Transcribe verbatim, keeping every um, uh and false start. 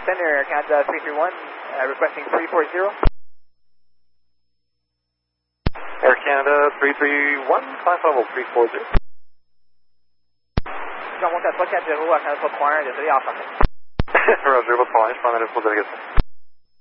Center, Air Canada three three one, uh, requesting three four zero. Air Canada three three one, climb level three four zero. Jean quatre trois quatre zéro à Canada trois trois un, désolé, en français. Roger, pas de problème, je prends la réponse de la question.